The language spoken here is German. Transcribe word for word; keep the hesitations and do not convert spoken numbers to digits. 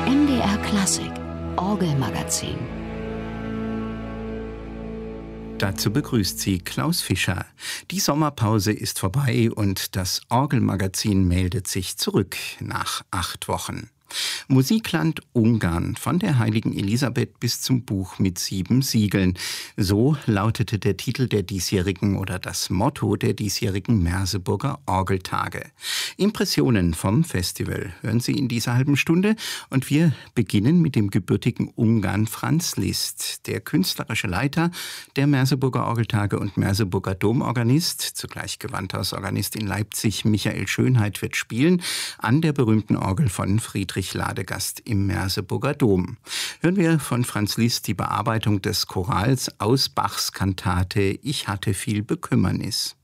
M D R Klassik Orgelmagazin. Dazu begrüßt sie Klaus Fischer. Die Sommerpause ist vorbei und das Orgelmagazin meldet sich zurück nach acht Wochen. Musikland Ungarn, von der heiligen Elisabeth bis zum Buch mit sieben Siegeln. So lautete der Titel der diesjährigen oder das Motto der diesjährigen Merseburger Orgeltage. Impressionen vom Festival hören Sie in dieser halben Stunde und wir beginnen mit dem gebürtigen Ungarn Franz Liszt, der künstlerische Leiter der Merseburger Orgeltage und Merseburger Domorganist, zugleich Gewandhausorganist in Leipzig. Michael Schönheit wird spielen an der berühmten Orgel von Friedrich Ladegast im Merseburger Dom. Hören wir von Franz Liszt die Bearbeitung des Chorals aus Bachs Kantate Ich hatte viel Bekümmernis.